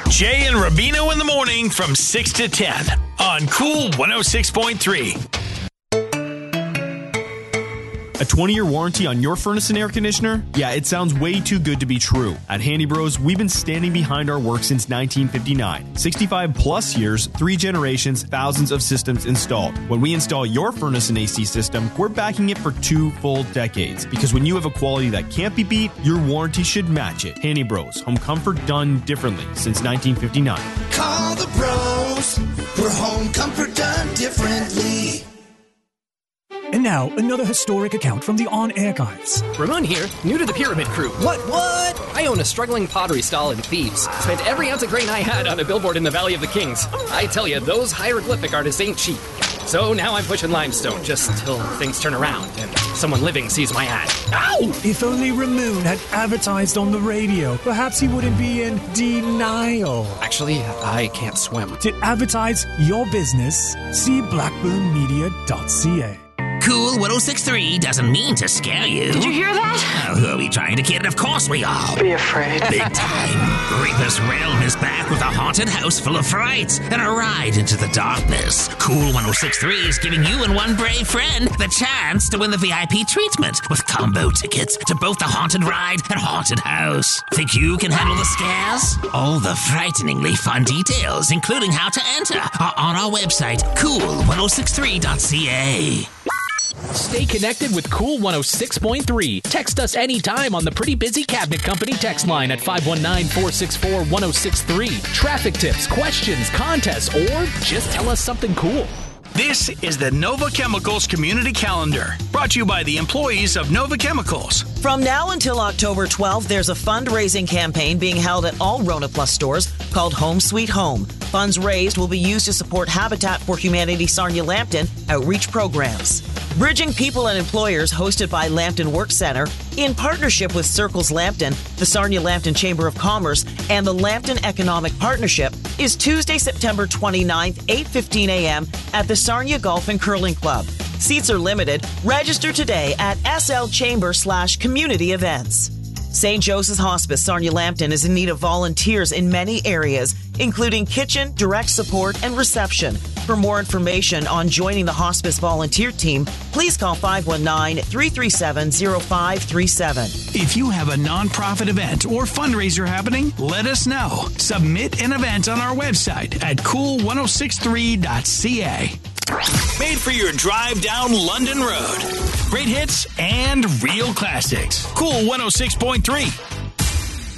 Jay and Rubino in the morning from 6 to 10 on Cool 106.3. A 20-year warranty on your furnace and air conditioner? Yeah, it sounds way too good to be true. At Handy Bros, we've been standing behind our work since 1959. 65 plus years, 3 generations, thousands of systems installed. When we install your furnace and AC system, we're backing it for 2 full decades. Because when you have a quality that can't be beat, your warranty should match it. Handy Bros, home comfort done differently since 1959. Call the bros for home comfort done differently. And now, another historic account from the On Archives. Ramon here, new to the Pyramid Crew. What? I own a struggling pottery stall in Thebes. Spent every ounce of grain I had on a billboard in the Valley of the Kings. I tell you, those hieroglyphic artists ain't cheap. So now I'm pushing limestone, just till things turn around and someone living sees my ad. Ow! If only Ramon had advertised on the radio, perhaps he wouldn't be in denial. Actually, I can't swim. To advertise your business, see blackburnmedia.ca. Cool 106.3 doesn't mean to scare you. Did you hear that? Oh, who are we trying to kid? Of course we are. Be afraid. Big time. Reaper's Realm is back with a haunted house full of frights and a ride into the darkness. Cool 106.3 is giving you and one brave friend the chance to win the VIP treatment with combo tickets to both the haunted ride and haunted house. Think you can handle the scares? All the frighteningly fun details, including how to enter, are on our website, cool1063.ca. Stay connected with Cool 106.3. Text us anytime on the Pretty Busy Cabinet Company text line at 519-464-1063. Traffic tips, questions, contests, or just tell us something cool. This is the Nova Chemicals Community Calendar, brought to you by the employees of Nova Chemicals. From now until October 12th, there's a fundraising campaign being held at all Rona Plus stores called Home Sweet Home. Funds raised will be used to support Habitat for Humanity Sarnia Lambton outreach programs. Bridging People and Employers, hosted by Lambton Work Center, in partnership with Circles Lambton, the Sarnia Lambton Chamber of Commerce, and the Lambton Economic Partnership, is Tuesday, September 29th, 8:15 a.m. at the Sarnia Golf and Curling Club. Seats are limited. Register today at slchamber/community events. St. Joseph's Hospice Sarnia Lambton is in need of volunteers in many areas, including kitchen, direct support, and reception. For more information on joining the hospice volunteer team, please call 519-337-0537. If you have a nonprofit event or fundraiser happening, let us know. Submit an event on our website at cool1063.ca. Made for your drive down London Road. Great hits and real classics. Cool 106.3.